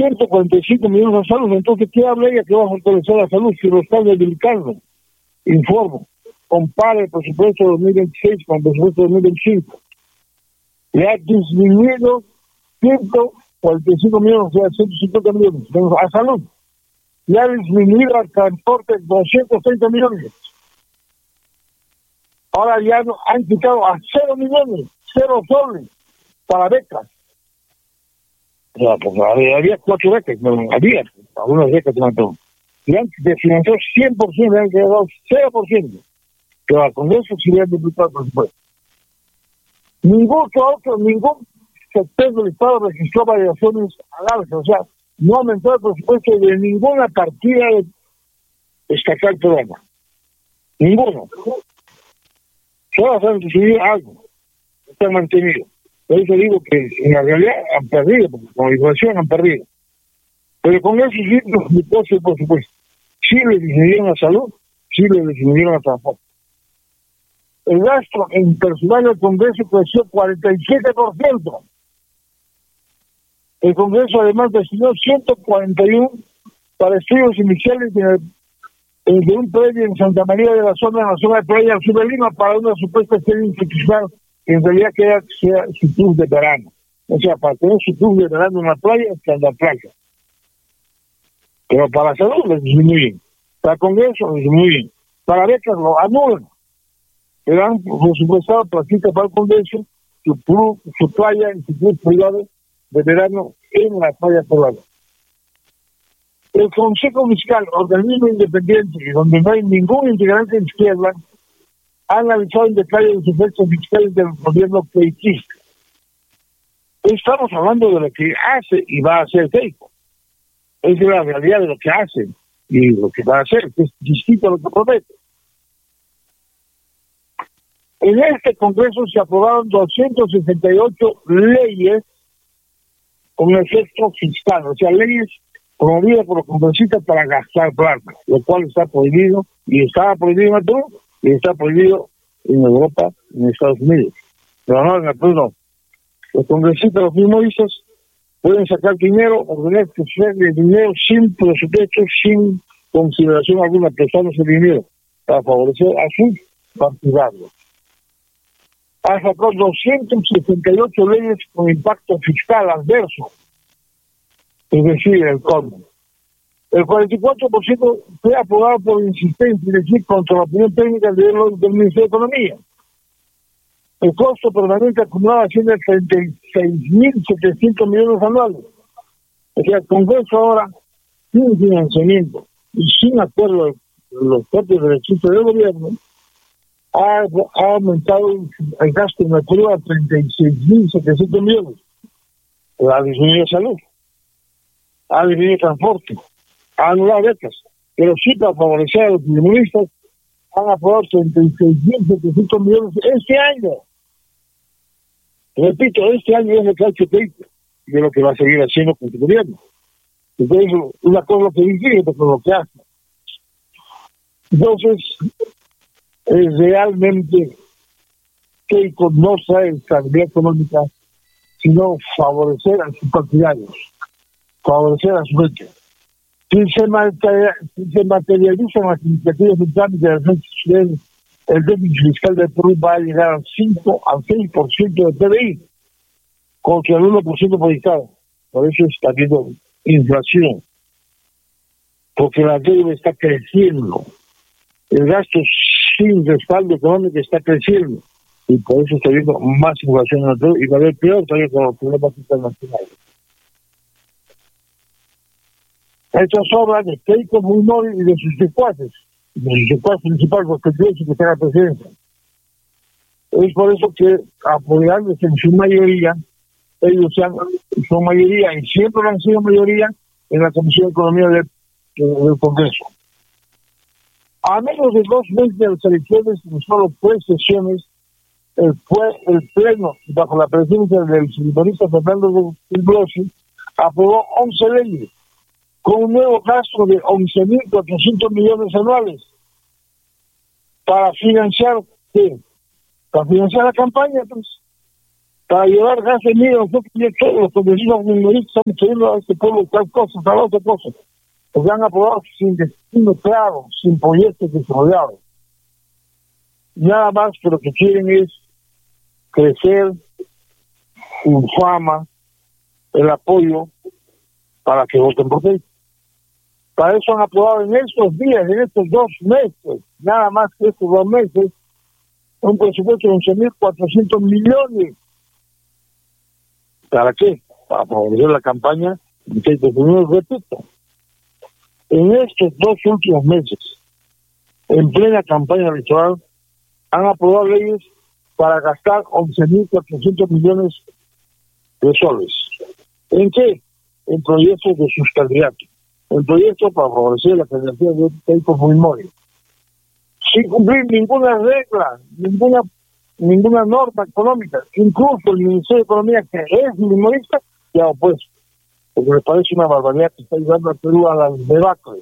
145 millones a salud. Entonces, ¿qué habla ella que va a fortalecer la salud si lo está debilitando? Informo. Compare el presupuesto de 2026 con el presupuesto de 2025. Le ha disminuido 145 millones, o sea, 150 millones a salud. Le ha disminuido al transporte 230 millones. Ahora ya han quitado a 0 millones, 0 soles para becas. O sea, pues había 4 becas, no, había algunas becas no. Y antes de financiar 100%, le han quedado 0%. Pero al Congreso sí le han duplicado el presupuesto. Ningún sector del Estado registró variaciones al alza, o sea, no aumentó el presupuesto de ninguna partida estatal peruana. Ninguno. Solo se han decidido algo, están mantenidos. Por eso digo que en la realidad han perdido, porque con la inflación han perdido. Pero con eso sí nos duplicó el presupuesto. Sí le disminuyeron la salud, sí le disminuyeron el transporte. El gasto en personal del Congreso creció 47%. El Congreso además destinó 141 para estudios iniciales de un predio en Santa María de la zona de Playa al sur de Lima para una supuesta sede institucional que en realidad sea su club de verano. O sea, para tener su club de verano en la playa, está en la playa. Pero para la salud les disminuyen. Para el Congreso les disminuyen. Para becas lo anulan. Le dan presupuestado platita para el Congreso, su playa en su club privado de verano en la playa peruana. El Consejo Fiscal, organismo independiente y donde no hay ningún integrante de izquierda, ha analizado en detalle los efectos fiscales del gobierno keikista. Estamos hablando de lo que hace y va a hacer Keiko. Es la realidad de lo que hace y lo que va a hacer, que es distinto a lo que promete. En este Congreso se aprobaron 268 leyes con efecto fiscal, o sea, leyes promovidas por los congresistas para gastar plata, lo cual está prohibido, y estaba prohibido en Perú, y está prohibido en Europa, en Estados Unidos. Pero no, en Perú no. Los congresistas, los minoristas, pueden sacar dinero o tener que hacer dinero sin presupuesto, sin consideración alguna, prestándose dinero para favorecer a sus partidarios. Ha sacado 268 leyes con impacto fiscal adverso, es decir, el colmo. El 44% fue aprobado por insistencia, es decir, contra la opinión técnica del Ministerio de Economía. El costo permanente acumulado asciende a 36.700 millones anuales. O sea, el Congreso ahora, sin financiamiento y sin acuerdo de los propios derechos del gobierno, ha aumentado el gasto en el Perú a 36.700 millones. Ha disminuido salud, ha disminuido transporte, ha anulado becas, pero sí para favorecer a los comunistas han aprobado 36.700 millones este año. Repito, este año es lo que ha hecho Keiko y es lo que va a seguir haciendo con su gobierno. Entonces, una cosa es lo que dice y otra cosa es lo que hace. Entonces, realmente Keiko no trae estabilidad económica, sino favorecer a sus partidarios, favorecer a su gente. Si se materializan las iniciativas de trámite de el déficit fiscal del Perú va a llegar al 5 al 6% del PBI, contra el 1% por Estado. Por eso está habiendo inflación, porque la deuda está creciendo, el gasto sin respaldo económico está creciendo, y por eso está habiendo más inflación en el Perú, y va a haber peor todavía con los problemas internacionales. Estas obras de Keiko Fujimori y de sus secuaces, principal, porque pienso que está en la presidencia. Es por eso que apoyándose en su mayoría, ellos son mayoría y siempre han sido mayoría en la Comisión de Economía del Congreso. A menos de 2 meses de las elecciones, en solo 3 sesiones, el Pleno, bajo la presidencia del señorista Fernando Grossi, aprobó 11 leyes, con un nuevo gasto de 11.400 millones anuales para financiar, ¿qué? Para financiar la campaña, pues, para llevar gas de miedo, nosotros ya todos los campesinos minoristas estamos pidiendo a este pueblo tal cosa, tal otra cosa. Porque han aprobado sin destino claro, sin proyectos desarrollados. Nada más que lo que quieren es crecer, su fama, el apoyo para que voten por él. Para eso han aprobado en estos días, en estos 2 meses, nada más que estos 2 meses, un presupuesto de 11.400 millones. ¿Para qué? Para favorecer la campaña de primero, repito. En estos 2 últimos meses, en plena campaña electoral, han aprobado leyes para gastar 11.400 millones de soles. ¿En qué? En proyectos de sus candidatos. En proyectos para favorecer la candidatura de Keiko Fujimori. Sin cumplir ninguna regla, ninguna norma económica. Incluso el Ministerio de Economía, que es fujimorista, se ha opuesto. Porque me parece una barbaridad que está ayudando a Perú a la debacle.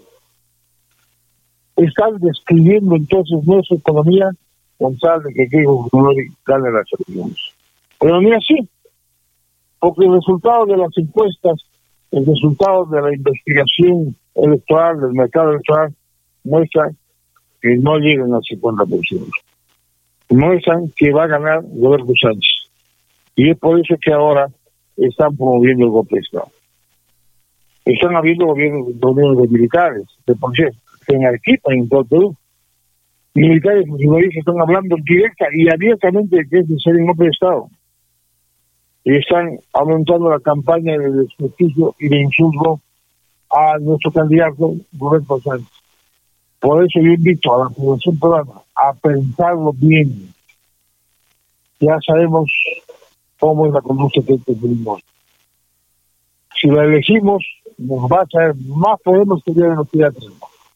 Están describiendo entonces nuestra economía con tal de que Keiko Fujimori gane las elecciones. Pero ni así, porque el resultado de las encuestas, el resultado de la investigación electoral, del mercado electoral, muestra que no llegan al 50%. Muestran que va a ganar Roberto Sánchez. Y es por eso que ahora están promoviendo el golpe de Estado. Están habiendo gobiernos de militares, de policías, que en Arequipa, en todo Perú. Militares fujimoristas están hablando directa y abiertamente de que es necesario un golpe de Estado. Y están aumentando la campaña de desprestigio y de insulto a nuestro candidato Roberto Sánchez. Por eso yo invito a la población peruana a pensarlo bien. Ya sabemos cómo es la conducta que tenemos. Si la elegimos, nos va a traer más problemas que ya de los que ya tenemos.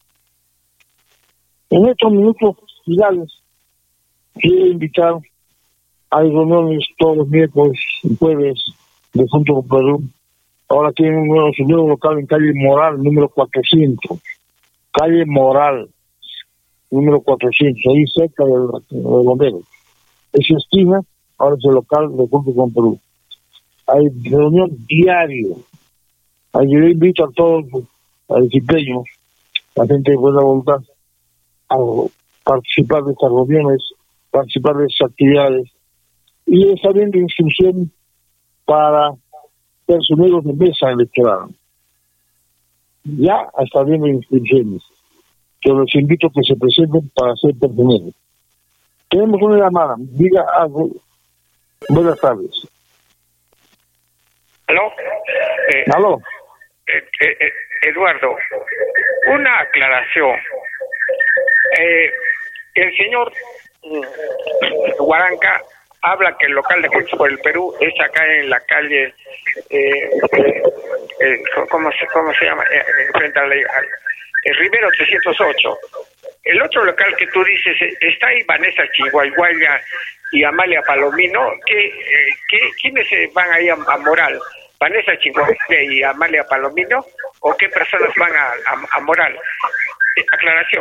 En estos minutos finales, quiero invitar a reuniones todos los miércoles y jueves de Junto con Perú. Ahora tienen su nuevo local en calle Moral, número 400. Calle Moral, número 400, ahí cerca del bombero. Esa esquina, ahora es el local de Junto con Perú. Hay reunión diario. Ahí yo invito a todos, a los cipeños, a gente de buena voluntad, a participar de estas reuniones, participar de estas actividades. Y está viendo instrucción para personeros de mesa electoral. Ya está viendo inscripciones. Yo los invito a que se presenten para ser personeros. Tenemos una llamada. Diga algo. Buenas tardes. ¿Aló? ¿Aló? Eduardo, una aclaración. El señor Huaranca habla que el local de Juntos por el Perú es acá en la calle, ¿cómo se llama? Frente a la Rivero 308. El otro local que tú dices, está ahí Vanessa Chihuahuaya y Amalia Palomino. ¿Quiénes van ahí a Moral? ¿Vanessa Chihuahuaya y Amalia Palomino? ¿O qué personas van a Moral? Aclaración.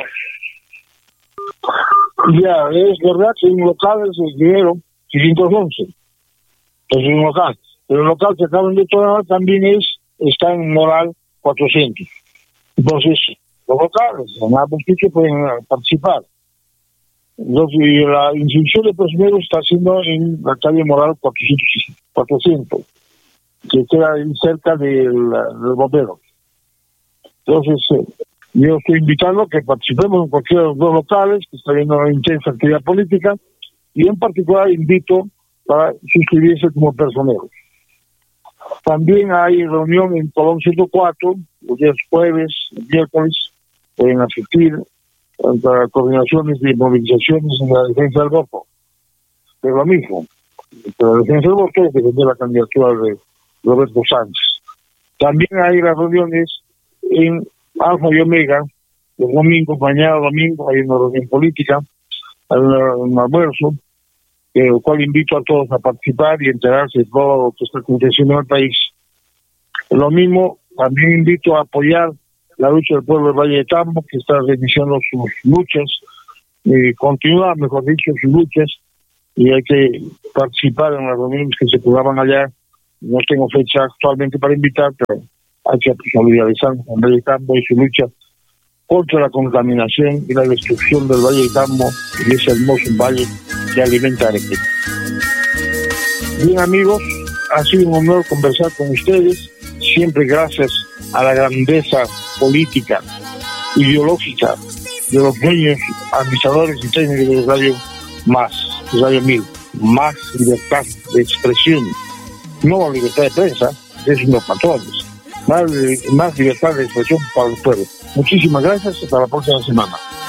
Ya, es verdad que un local es el Rivero 511. Es un local. Pero el local que acaban de tomar también está en Moral 400. Entonces, los locales en ambos sitios pueden participar. Entonces, la inscripción de personeros está haciendo en la calle Moral 400, que queda ahí cerca del bombero. Entonces, yo estoy invitando a que participemos en cualquiera de los dos locales, que está viendo una intensa actividad política, y en particular invito para suscribirse como personeros. También hay reunión en Colón 104, los días jueves, miércoles, pueden asistir a coordinaciones de movilizaciones en la defensa del voto. Es lo mismo. Pero la defensa del voto es defender la candidatura de Roberto Sánchez. También hay las reuniones en Alfa y Omega, los domingos, mañana domingo, hay una reunión política, hay un almuerzo, el cual invito a todos a participar y enterarse de todo lo que está aconteciendo en el país. Lo mismo, también invito a apoyar la lucha del pueblo del Valle de Tambo, que está reiniciando sus luchas, continúa, mejor dicho, sus luchas, y hay que participar en las reuniones que se programan allá. No tengo fecha actualmente para invitar, pero hay que solidarizarnos con Valle de Tambo y su lucha contra la contaminación y la destrucción del Valle de Tambo y ese hermoso valle que alimenta Arequipa. Bien, amigos, ha sido un honor conversar con ustedes, siempre gracias a la grandeza política, ideológica de los dueños, administradores y técnicos de Radio Radio 1000. Más libertad de expresión, no libertad de prensa, es unos patrones. Más libertad de expresión para los pueblos. Muchísimas gracias, hasta la próxima semana.